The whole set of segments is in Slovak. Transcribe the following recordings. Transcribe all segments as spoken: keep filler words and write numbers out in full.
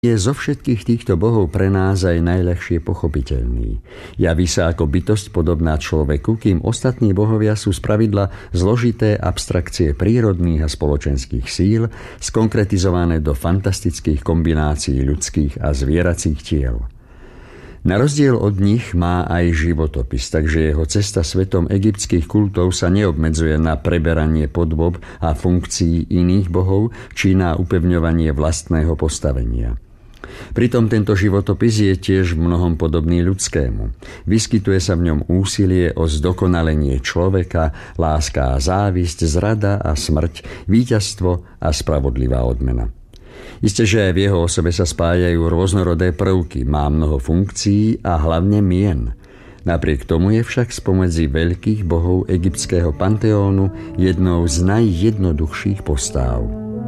je zo všetkých týchto bohov pre nás aj najľahšie pochopiteľný. Javí sa ako bytosť podobná človeku, kým ostatní bohovia sú spravidla zložité abstrakcie prírodných a spoločenských síl, skonkretizované do fantastických kombinácií ľudských a zvieracích tiel. Na rozdiel od nich má aj životopis, takže jeho cesta svetom egyptských kultov sa neobmedzuje na preberanie podôb a funkcií iných bohov či na upevňovanie vlastného postavenia. Pritom tento životopis je tiež v mnohom podobný ľudskému. Vyskytuje sa v ňom úsilie o zdokonalenie človeka, láska a závisť, zrada a smrť, víťazstvo a spravodlivá odmena. Isté, že aj v jeho osobe sa spájajú rôznorodé prvky, má mnoho funkcií a hlavne mien. Napriek tomu je však spomedzi veľkých bohov egyptského panteónu jednou z najjednoduchších postáv.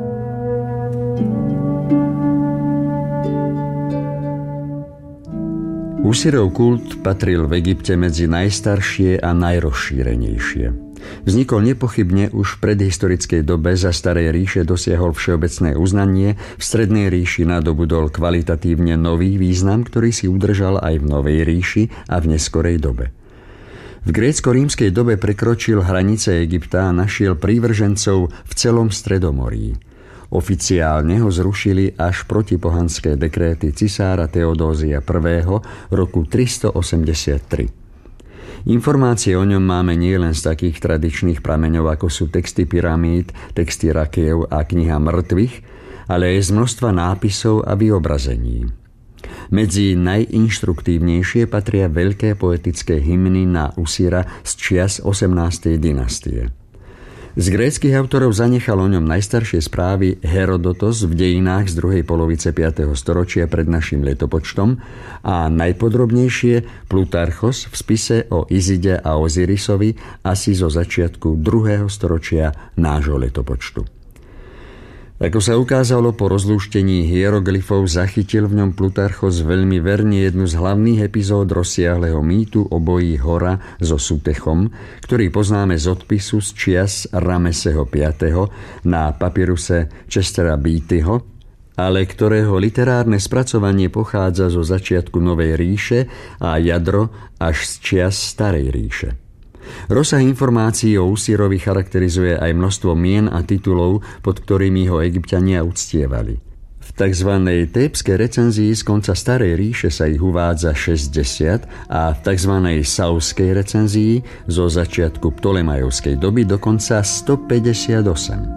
Usirov kult patril v Egypte medzi najstaršie a najrozšírenejšie. Vznikol nepochybne už v predhistorickej dobe, za starej ríše dosiahol všeobecné uznanie, v strednej ríši nadobudol kvalitatívne nový význam, ktorý si udržal aj v novej ríši a v neskorej dobe. V grécko-rímskej dobe prekročil hranice Egypta a našiel prívržencov v celom Stredomorí. Oficiálne ho zrušili až protipohanské dekréty cisára Teodózia prvého. roku tristoosemdesiattri. Informácie o ňom máme nielen z takých tradičných prameňov, ako sú texty pyramíd, texty rakiev a kniha mŕtvych, ale aj z množstva nápisov a vyobrazení. Medzi najinštruktívnejšie patria veľké poetické hymny na Usira z čias osemnástej dynastie. Z gréckych autorov zanechal o ňom najstaršie správy Herodotos v dejinách z druhej polovice piateho storočia pred našim letopočtom a najpodrobnejšie Plutarchos v spise o Izide a Ozirisovi asi zo začiatku druhého storočia nášho letopočtu. Ako sa ukázalo po rozlúštení hieroglyfov, zachytil v ňom Plutarchos veľmi verne jednu z hlavných epizód rozsiahleho mýtu o boji Hora so Sutechom, ktorý poznáme z odpisu z čias Rameseho piateho. na papiruse Chestera Beattyho, ale ktorého literárne spracovanie pochádza zo začiatku Novej ríše a jadro až z čias Starej ríše. Rozsah informácií o Usirovi charakterizuje aj množstvo mien a titulov, pod ktorými ho Egypťania uctievali. V tzv. Tébskej recenzii z konca Starej ríše sa ich uvádza šesťdesiat a v tzv. Sauskej recenzii zo začiatku Ptolemajovskej doby dokonca stopäťdesiatosem.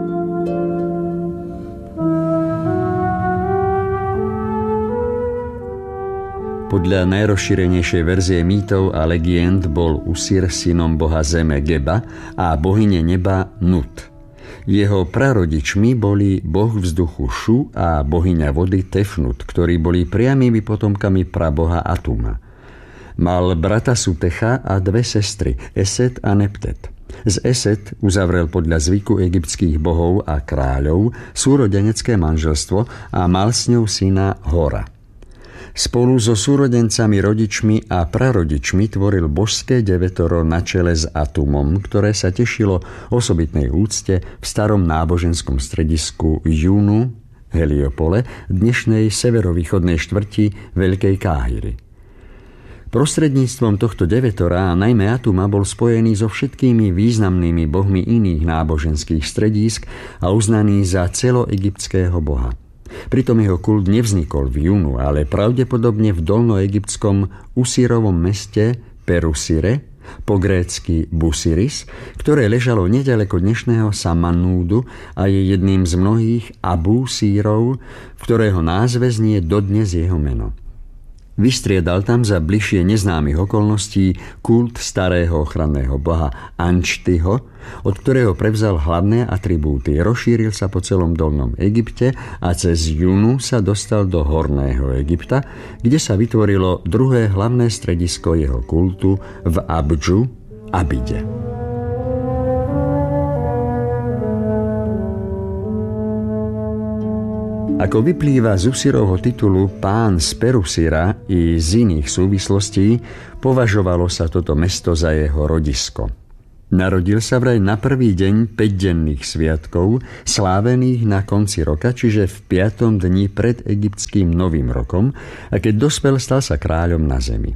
Podľa najrozšírenejšej verzie mýtov a legend bol Usir synom boha zeme Geba a bohyne neba Nut. Jeho prarodičmi boli boh vzduchu Šu a bohyňa vody Tefnut, ktorí boli priamými potomkami praboha Atuma. Mal brata Sutecha a dve sestry, Eset a Neptet. Z Eset uzavrel podľa zvyku egyptských bohov a kráľov súrodenecké manželstvo a mal s ňou syna Hora. Spolu so súrodencami, rodičmi a prarodičmi tvoril božské devetoro na čele s Atumom, ktoré sa tešilo osobitnej úcte v starom náboženskom stredisku Junu, Heliopole, dnešnej severovýchodnej štvrti Veľkej Káhiry. Prostredníctvom tohto devetora a najmä Atuma bol spojený so všetkými významnými bohmi iných náboženských stredísk a uznaný za celoegyptského boha. Pritom jeho kult nevznikol v Junu, ale pravdepodobne v dolnoegyptskom Usirovom meste Perusire, po grécky Busiris, ktoré ležalo neďaleko dnešného Samanúdu a je jedným z mnohých Abú-sírov, v ktorého názve znie dodnes jeho meno. Vystriedal tam za bližšie neznámych okolností kult starého ochranného boha Ančtyho, od ktorého prevzal hlavné atribúty. Rozšíril sa po celom dolnom Egypte a cez Junu sa dostal do horného Egypta, kde sa vytvorilo druhé hlavné stredisko jeho kultu v Abdžu, Abide. Ako vyplýva z Usirovho titulu Pán z Perusira i z iných súvislostí, považovalo sa toto mesto za jeho rodisko. Narodil sa vraj na prvý deň päťdenných sviatkov, slávených na konci roka, čiže v piatom dni pred egyptským novým rokom, a keď dospel, stal sa kráľom na zemi.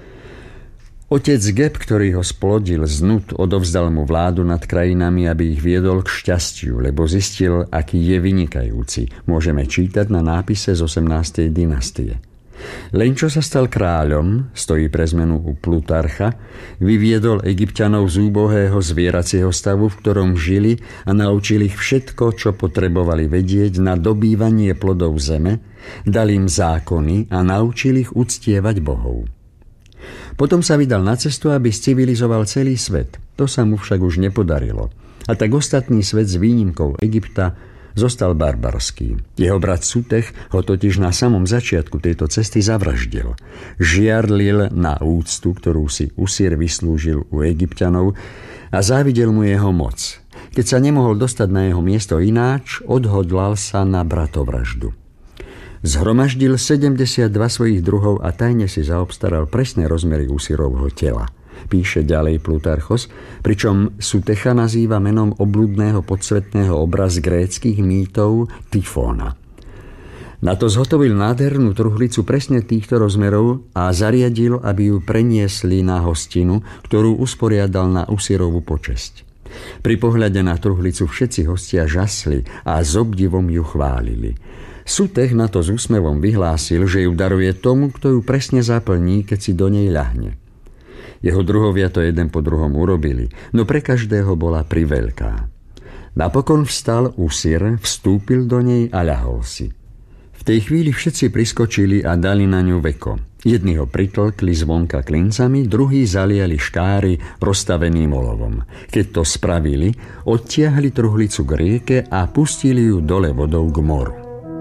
Otec Geb, ktorý ho splodil z núd, odovzdal mu vládu nad krajinami, aby ich viedol k šťastiu, lebo zistil, aký je vynikajúci. Môžeme čítať na nápise z osemnástej dynastie. Len čo sa stal kráľom, stojí pre zmenu u Plutarcha, vyviedol Egypťanov z úbohého zvieracieho stavu, v ktorom žili, a naučil ich všetko, čo potrebovali vedieť na dobývanie plodov zeme, dal im zákony a naučil ich uctievať bohov. Potom sa vydal na cestu, aby civilizoval celý svet. To sa mu však už nepodarilo. A tak ostatný svet s výnimkou Egypta zostal barbarský. Jeho brat Sutech ho totiž na samom začiatku tejto cesty zavraždil. Žiarlil na úctu, ktorú si Usír vyslúžil u Egypťanov, a závidel mu jeho moc. Keď sa nemohol dostať na jeho miesto ináč, odhodlal sa na bratovraždu. Zhromaždil sedemdesiatdva svojich druhov a tajne si zaobstaral presné rozmery Usírovho tela. Píše ďalej Plutarchos, pričom Sutecha nazýva menom obľudného podsvetného obraz gréckych mýtov Tyfóna. Na to zhotovil nádhernú truhlicu presne týchto rozmerov a zariadil, aby ju preniesli na hostinu, ktorú usporiadal na Usírovu počesť. Pri pohľade na truhlicu všetci hostia žasli a s obdivom ju chválili. Sutech na to s úsmevom vyhlásil, že ju daruje tomu, kto ju presne zaplní, keď si do nej ľahne. Jeho druhovia to jeden po druhom urobili, no pre každého bola priveľká. Napokon vstal Usír, vstúpil do nej a ľahol si. V tej chvíli všetci priskočili a dali na ňu veko. Jedni ho pritlkli zvonka klincami, druhí zaliali škáry rozstaveným olovom. Keď to spravili, odtiahli truhlicu k rieke a pustili ju dole vodou k moru.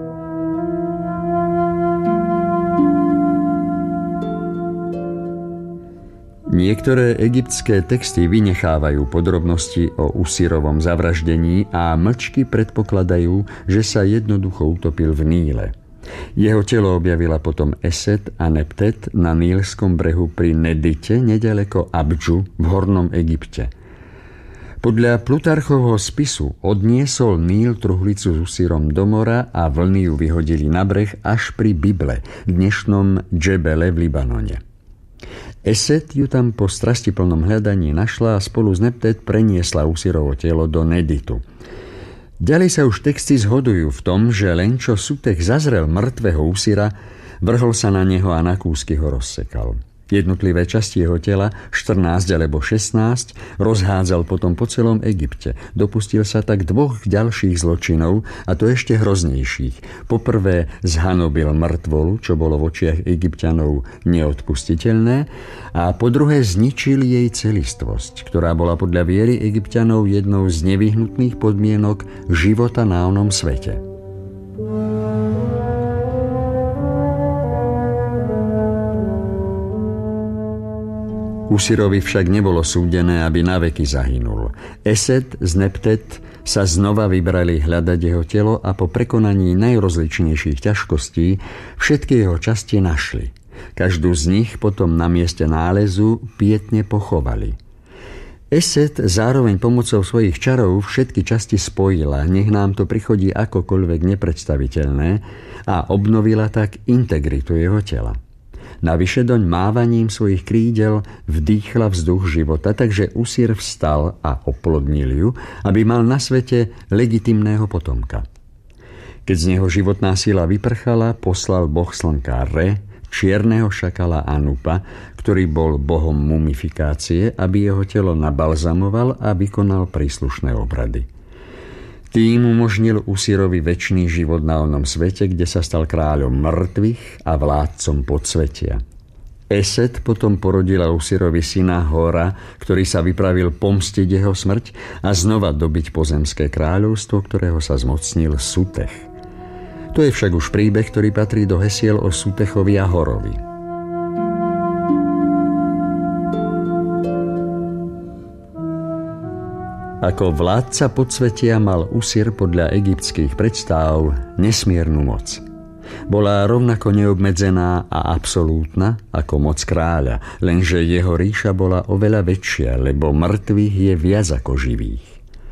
Niektoré egyptské texty vynechávajú podrobnosti o Usírovom zavraždení a mlčky predpokladajú, že sa jednoducho utopil v Níle. Jeho telo objavila potom Eset a Neptet na nílskom brehu pri Nedite, nedaleko Abdžu v Hornom Egypte. Podľa Plutarchovho spisu odniesol Níl truhlicu s Usírom do mora a vlny ju vyhodili na breh až pri Bible, dnešnom Džebele v Libanone. Eset ju tam po strastiplnom hľadaní našla a spolu s Neptet preniesla Usírovo telo do Neditu. Ďalej sa už texty zhodujú v tom, že len čo Sutech zazrel mŕtvého Usíra, vrhol sa na neho a na kúsky ho rozsekal. Jednotlivé časti jeho tela, štrnásť alebo šestnásť, rozhádzal potom po celom Egypte. Dopustil sa tak dvoch ďalších zločinov, a to ešte hroznejších. Poprvé zhanobil mŕtvolu, čo bolo v očiach Egypťanov neodpustiteľné, a po druhé zničil jej celistvosť, ktorá bola podľa viery Egypťanov jednou z nevyhnutných podmienok života na onom svete. Usírovi však nebolo súdené, aby naveky zahynul. Eset z Neptet sa znova vybrali hľadať jeho telo a po prekonaní najrozličnejších ťažkostí všetky jeho časti našli. Každú z nich potom na mieste nálezu pietne pochovali. Eset zároveň pomocou svojich čarov všetky časti spojila, nech nám to prichodí akokoľvek nepredstaviteľné, a obnovila tak integritu jeho tela. Navyše doň mávaním svojich krídel vdýchla vzduch života, takže Usír vstal a oplodnil ju, aby mal na svete legitimného potomka. Keď z neho životná sila vyprchala, poslal boh slnka Re, čierneho šakala Anupa, ktorý bol bohom mumifikácie, aby jeho telo nabalzamoval a vykonal príslušné obrady. Tým umožnil Usírovi večný život na onom svete, kde sa stal kráľom mŕtvych a vládcom podsvetia. Eset potom porodila Usírovi syna Hora, ktorý sa vypravil pomstiť jeho smrť a znova dobiť pozemské kráľovstvo, ktorého sa zmocnil Sutech. To je však už príbeh, ktorý patrí do hesiel o Sutechovi a Horovi. Ako vládca podsvetia mal Usír podľa egyptských predstáv nesmiernu moc. Bola rovnako neobmedzená a absolútna ako moc kráľa, lenže jeho ríša bola oveľa väčšia, lebo mŕtvych je viac ako živých.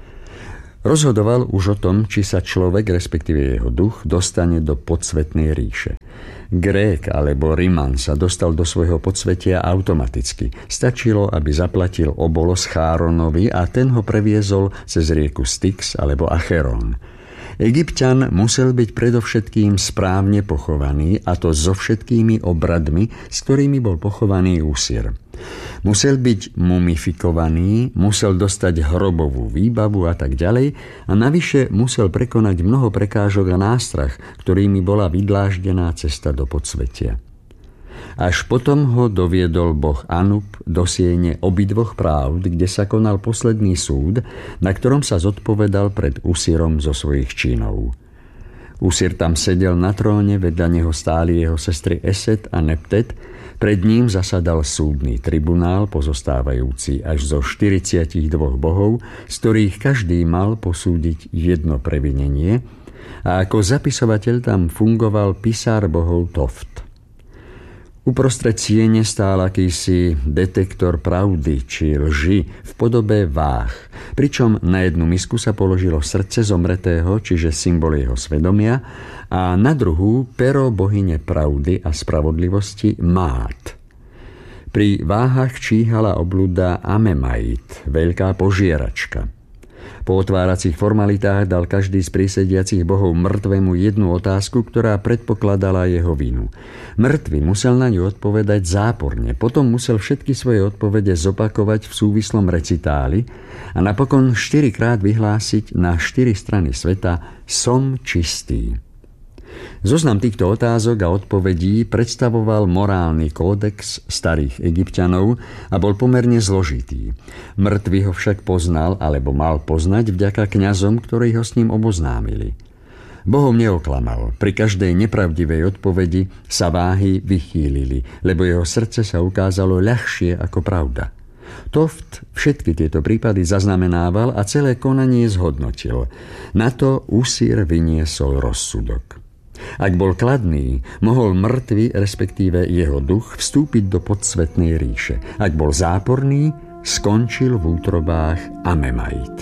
Rozhodoval už o tom, či sa človek, respektíve jeho duch, dostane do podsvetnej ríše. Grék alebo Riman sa dostal do svojho podsvetia automaticky. Stačilo, aby zaplatil obolos Cháronovi a ten ho previezol cez rieku Styx alebo Acheron. Egypťan musel byť predovšetkým správne pochovaný, a to so všetkými obradmi, s ktorými bol pochovaný Usir. Musel byť mumifikovaný, musel dostať hrobovú výbavu a tak ďalej, a navyše musel prekonať mnoho prekážok a nástrah, ktorými bola vydláždená cesta do podsvetia. Až potom ho doviedol boh Anub do siene obidvoch právd, kde sa konal posledný súd, na ktorom sa zodpovedal pred Usirom zo svojich činov. Usir tam sedel na tróne, vedľa neho stáli jeho sestry Eset a Neptet, pred ním zasadal súdny tribunál pozostávajúci až zo štyridsiatdva bohov, z ktorých každý mal posúdiť jedno previnenie, a ako zapisovateľ tam fungoval pisár bohov Toft. Uprostred siene stál akýsi detektor pravdy či lži v podobe váh, pričom na jednu misku sa položilo srdce zomretého, čiže symbol jeho svedomia, a na druhú pero bohyne pravdy a spravodlivosti Mát. Pri váhach číhala obluda Amemait, veľká požieračka. Po otváracích formalitách dal každý z prísediacich bohov mŕtvemu jednu otázku, ktorá predpokladala jeho vinu. Mŕtvy musel na ňu odpovedať záporne, potom musel všetky svoje odpovede zopakovať v súvislom recitáli a napokon štyrikrát vyhlásiť na štyri strany sveta: som čistý. Zoznam týchto otázok a odpovedí predstavoval morálny kódex starých Egypťanov a bol pomerne zložitý. Mŕtvy ho však poznal, alebo mal poznať vďaka kňazom, ktorí ho s ním oboznámili. Bohom neoklamal. Pri každej nepravdivej odpovedi sa váhy vychýlili, lebo jeho srdce sa ukázalo ľahšie ako pravda. Toft všetky tieto prípady zaznamenával a celé konanie zhodnotil. Na to Usir vyniesol rozsudok. Ak bol kladný, mohol mŕtvy, respektíve jeho duch, vstúpiť do podsvetnej ríše. Ak bol záporný, skončil v útrobách Amemait.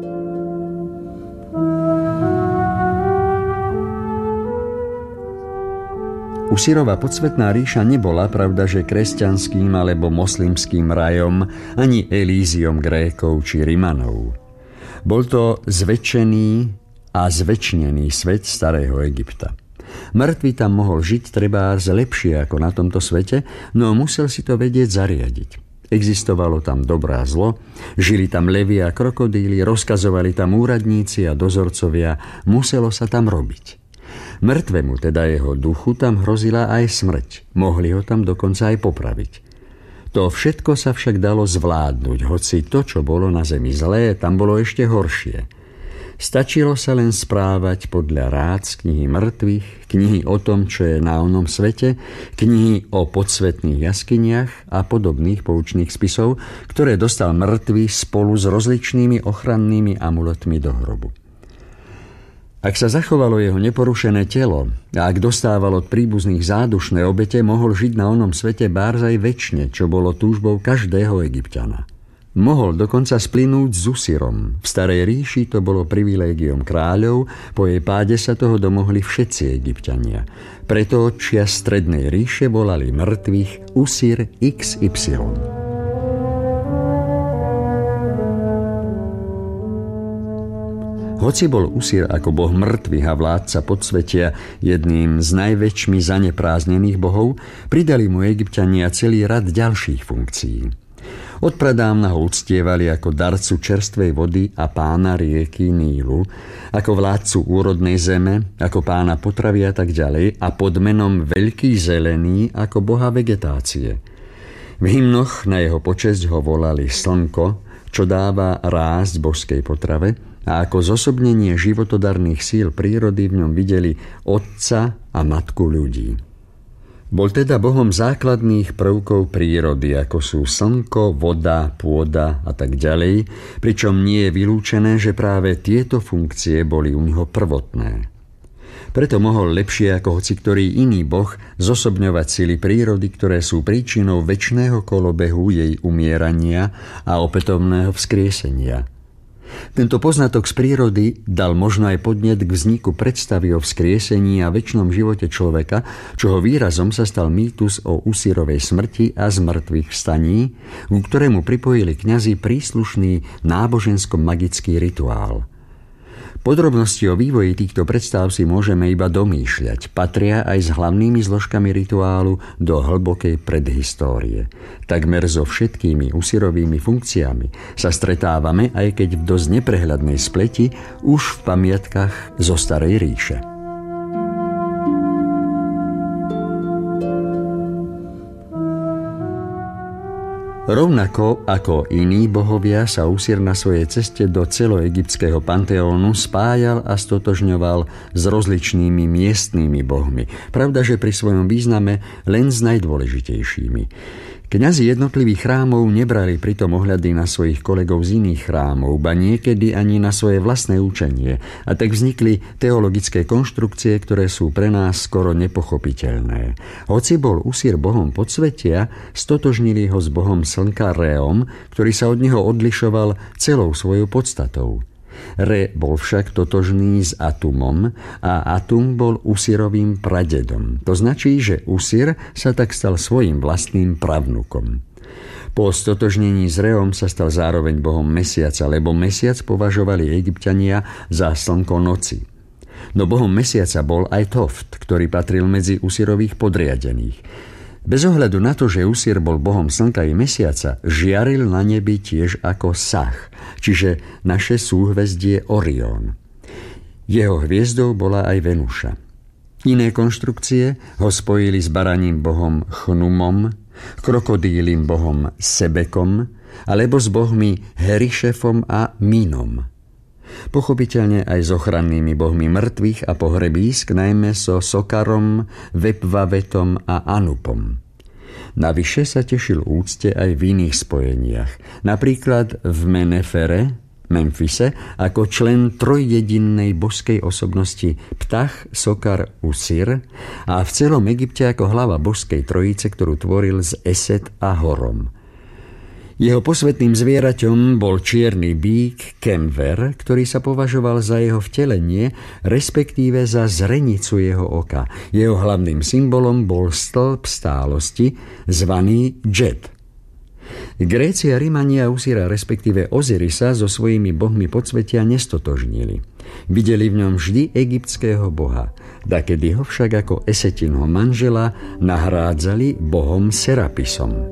Usirova podsvetná ríša nebola, pravda, že kresťanským alebo moslimským rajom, ani Elíziom Grékov či Rimanov. Bol to zväčšený a zväčšnený svet starého Egypta. Mŕtvy tam mohol žiť trebárs lepšie ako na tomto svete, no musel si to vedieť zariadiť. Existovalo tam dobré a zlo, žili tam levy a krokodíly, rozkazovali tam úradníci a dozorcovia, muselo sa tam robiť. Mŕtvemu, teda jeho duchu, tam hrozila aj smrť, mohli ho tam dokonca aj popraviť. To všetko sa však dalo zvládnuť, hoci to, čo bolo na zemi zlé, tam bolo ešte horšie. Stačilo sa len správať podľa rád z knihy mŕtvych, knihy o tom, čo je na onom svete, knihy o podsvetných jaskyniach a podobných poučných spisov, ktoré dostal mŕtvy spolu s rozličnými ochrannými amuletmi do hrobu. Ak sa zachovalo jeho neporušené telo a ak dostával od príbuzných zádušné obete, mohol žiť na onom svete bárs aj večne, čo bolo túžbou každého Egypťana. Mohol dokonca splynúť s Usirom. V starej ríši to bolo privilégiom kráľov, po jej páde sa toho domohli všetci Egypťania. Preto čia strednej ríše volali mŕtvych Usir iks ypsilon. Hoci bol Usir ako boh mŕtvych a vládca podsvetia jedným z najväčšmi zanepráznených bohov, pridali mu Egypťania celý rad ďalších funkcií. Odpradávna ho uctievali ako darcu čerstvej vody a pána rieky Nílu, ako vládcu úrodnej zeme, ako pána potravy a tak ďalej, a pod menom Veľký zelený ako boha vegetácie. V hymnoch na jeho počesť ho volali Slnko, čo dáva rásť božskej potrave, a ako zosobnenie životodarných síl prírody v ňom videli otca a matku ľudí. Bol teda bohom základných prvkov prírody, ako sú slnko, voda, pôda a tak ďalej, pričom nie je vylúčené, že práve tieto funkcie boli u neho prvotné. Preto mohol lepšie ako hoci ktorý iný boh zosobňovať sily prírody, ktoré sú príčinou večného kolobehu jej umierania a opätovného vzkriesenia. Tento poznatok z prírody dal možno aj podnet k vzniku predstavy o vzkriesení a večnom živote človeka, čoho výrazom sa stal mýtus o Usírovej smrti a zmrtvých vstaní, ku ktorému pripojili kňazi príslušný nábožensko-magický rituál. Podrobnosti o vývoji týchto predstáv si môžeme iba domýšľať, patria aj s hlavnými zložkami rituálu do hlbokej predhistórie. Takmer so všetkými Usírovými funkciami sa stretávame, aj keď v dosť neprehľadnej spleti, už v pamiatkách zo Starej ríše. Rovnako ako iní bohovia sa Usír na svojej ceste do celoegyptského panteónu spájal a stotožňoval s rozličnými miestnymi bohmi. Pravda, že pri svojom význame len s najdôležitejšími. Kňazi jednotlivých chrámov nebrali pritom ohľady na svojich kolegov z iných chrámov, ba niekedy ani na svoje vlastné učenie, a tak vznikli teologické konštrukcie, ktoré sú pre nás skoro nepochopiteľné. Hoci bol Usír bohom podsvetia, stotožnili ho s bohom slnka Réom, ktorý sa od neho odlišoval celou svojou podstatou. Ré bol však totožný s Atumom a Atum bol Usírovým pradedom. To značí, že Usír sa tak stal svojím vlastným pravnukom. Po stotožnení s Réom sa stal zároveň bohom mesiaca, lebo mesiac považovali Egypťania za slnko noci. No bohom mesiaca bol aj Toft, ktorý patril medzi Usírových podriadených. Bez ohľadu na to, že Usír bol bohom slnka i mesiaca, žiaril na nebi tiež ako Sach, čiže naše súhvezdie Orión. Jeho hviezdou bola aj Venuša. Iné konštrukcie ho spojili s baraním bohom Chnumom, krokodílim bohom Sebekom, alebo s bohmi Herišefom a Mínom. Pochopiteľne aj s ochrannými bohmi mŕtvych a pohrebísk, najmä so Sokarom, Vepvavetom a Anupom. Navyše sa tešil úcte aj v iných spojeniach, napríklad v Menefere, Memfise, ako člen trojjedinnej božskej osobnosti Ptach, Sokar, Usír a v celom Egypte ako hlava božskej trojice, ktorú tvoril z Eset a Horom. Jeho posvätným zvieraťom bol čierny bík Kemver, ktorý sa považoval za jeho vtelenie, respektíve za zrenicu jeho oka. Jeho hlavným symbolom bol stĺp stálosti, zvaný Džet. Gréci a Rimania Usíra, respektíve Ozirisa, so svojimi bohmi podsvetia nestotožnili. Videli v ňom vždy egyptského boha, dakedy ho však ako Esetinho manžela nahrádzali bohom Serapisom.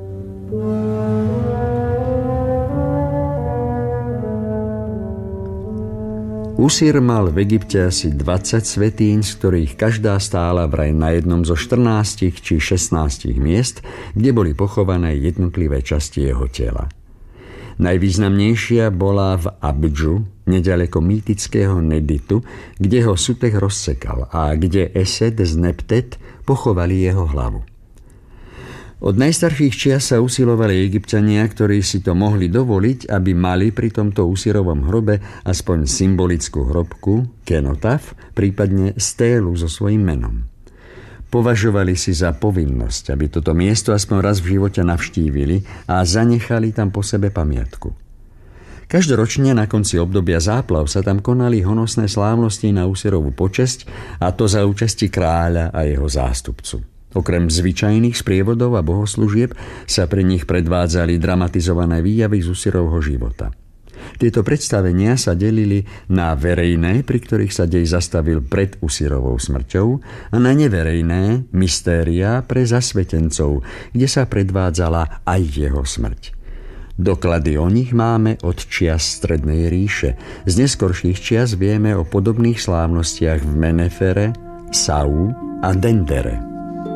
Usír mal v Egypte asi dvadsať svätýň, z ktorých každá stála vraj na jednom zo štrnástich či šestnástich miest, kde boli pochované jednotlivé časti jeho tela. Najvýznamnejšia bola v Abdžu, neďaleko mýtického Neditu, kde ho Sutek rozsekal a kde Esed z Neptet pochovali jeho hlavu. Od najstarších čias sa usilovali Egypťania, ktorí si to mohli dovoliť, aby mali pri tomto Usírovom hrobe aspoň symbolickú hrobku, kenotaf, prípadne stélu so svojím menom. Považovali si za povinnosť, aby toto miesto aspoň raz v živote navštívili a zanechali tam po sebe pamiatku. Každoročne na konci obdobia záplav sa tam konali honosné slávnosti na Usírovu počesť, a to za účasti kráľa a jeho zástupcu. Okrem zvyčajných sprievodov a bohoslúžieb sa pre nich predvádzali dramatizované výjavy z Usírovho života. Tieto predstavenia sa delili na verejné, pri ktorých sa dej zastavil pred Usírovou smrťou, a na neverejné, mystéria pre zasvetencov, kde sa predvádzala aj jeho smrť. Doklady o nich máme od čias Strednej ríše. Z neskorších čias vieme o podobných slávnostiach v Menefere, Sau a Dendere.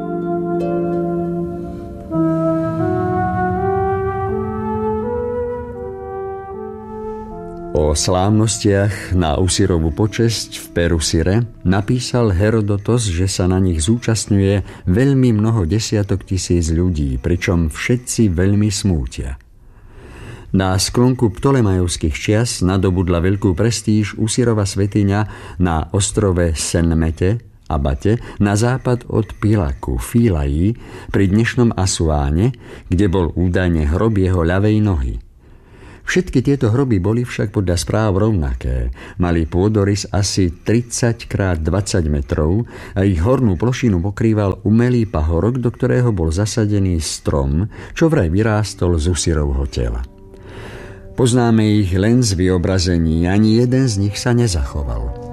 O slávnostiach na Usírovu počesť v Perusire napísal Herodotos, že sa na nich zúčastňuje veľmi mnoho desiatok tisíc ľudí, pričom všetci veľmi smútia. Na sklonku ptolemajovských čias nadobudla veľkú prestíž Usirova svätyňa na ostrove Senmete, Abate, na západ od Pilaku, Fílají, pri dnešnom Asuáne, kde bol údajne hrob jeho ľavej nohy. Všetky tieto hroby boli však podľa správ rovnaké. Mali pôdorys asi tridsať krát dvadsať metrov a ich hornú plošinu pokrýval umelý pahorok, do ktorého bol zasadený strom, čo vraj vyrástol z Usirovho tela. Poznáme ich len z vyobrazení, ani jeden z nich sa nezachoval.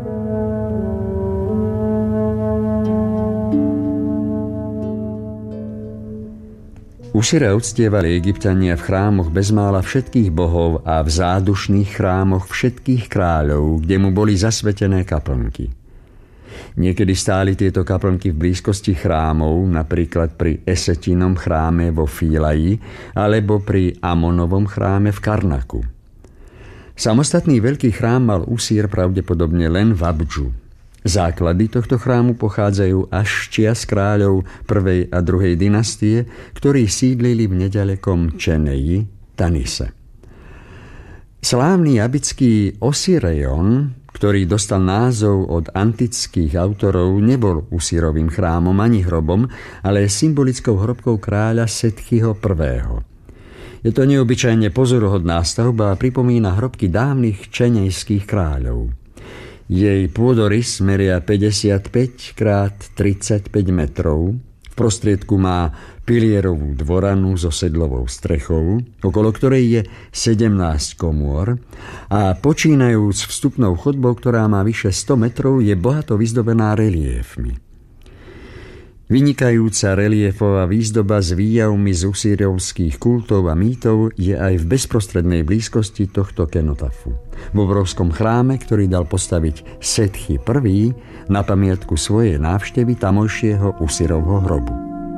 Usira uctievali Egypťania v chrámoch bezmála všetkých bohov a v zádušných chrámoch všetkých kráľov, kde mu boli zasvetené kaplnky. Niekedy stáli tieto kaplnky v blízkosti chrámov, napríklad pri Esetinom chráme vo Fílaji alebo pri Amonovom chráme v Karnaku. Samostatný veľký chrám mal Usír pravdepodobne len v Abdžu. Základy tohto chrámu pochádzajú až z čias kráľov prvej a druhej dynastie, ktorí sídlili v nedalekom Čeneji, Tanise. Slávny abitský Osireion, ktorý dostal názov od antických autorov, nebol Usírovým chrámom ani hrobom, ale symbolickou hrobkou kráľa Setchyho prvého. Je to neobyčajne pozoruhodná stavba a pripomína hrobky dávnych čenejských kráľov. Jej pôdorys meria päťdesiatpäť krát tridsaťpäť metrov, v prostriedku má pilierovú dvoranu so sedlovou strechou, okolo ktorej je sedemnásť komôr a počínajúc vstupnou chodbou, ktorá má vyše sto metrov, je bohato vyzdobená reliéfmi. Vynikajúca reliéfová výzdoba s výjavmi z usírovských kultov a mýtov je aj v bezprostrednej blízkosti tohto kenotafu. V obrovskom chráme, ktorý dal postaviť Setchy prvý na pamiatku svojej návštevy tamojšieho Usírovho hrobu.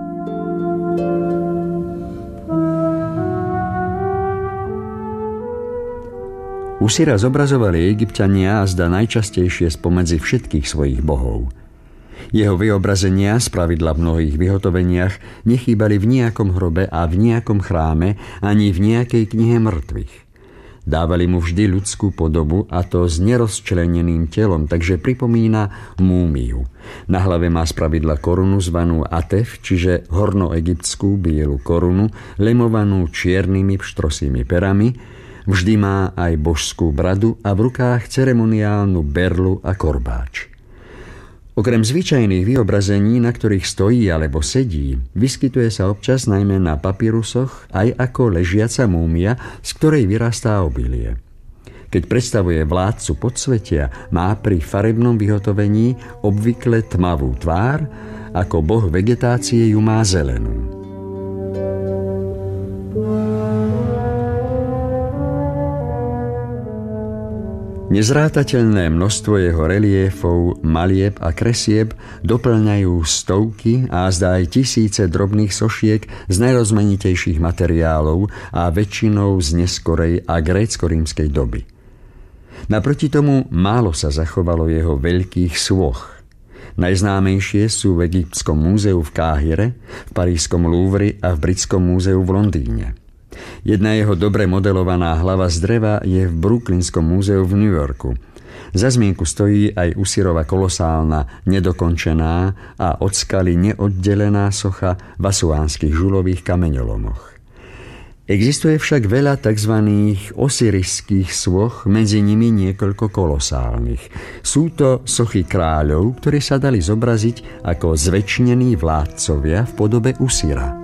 Usíra zobrazovali Egypťania a zda najčastejšie spomedzi všetkých svojich bohov. Jeho vyobrazenia, spravidla v mnohých vyhotoveniach, nechýbali v nejakom hrobe a v nejakom chráme ani v nejakej knihe mŕtvych. Dávali mu vždy ľudskú podobu, a to s nerozčleneným telom, takže pripomína múmiu. Na hlave má spravidla korunu zvanú atef, čiže hornoegyptskú bielu korunu, lemovanú čiernymi pštrosými perami. Vždy má aj božskú bradu a v rukách ceremoniálnu berlu a korbáč. Okrem zvyčajných vyobrazení, na ktorých stojí alebo sedí, vyskytuje sa občas najmä na papírusoch aj ako ležiaca múmia, z ktorej vyrastá obilie. Keď predstavuje vládcu podsvetia, má pri farebnom vyhotovení obvykle tmavú tvár, ako boh vegetácie ju má zelenú. Nezrátateľné množstvo jeho reliéfov, malieb a kresieb doplňajú stovky a zdá aj tisíce drobných sošiek z najrozmanitejších materiálov a väčšinou z neskorej a grécko-rímskej doby. Naproti tomu málo sa zachovalo jeho veľkých sôch. Najznámejšie sú v Egyptskom múzeu v Káhire, v parížskom Louvre a v Britskom múzeu v Londýne. Jedna jeho dobre modelovaná hlava z dreva je v Brooklynskom múzeu v New Yorku. Za zmienku stojí aj Usírova kolosálna, nedokončená a od skaly neoddelená socha v asuánskych žulových kameňolomoch. Existuje však veľa tzv. Osiriských soch, medzi nimi niekoľko kolosálnych. Sú to sochy kráľov, ktoré sa dali zobraziť ako zväčšnení vládcovia v podobe Usíra.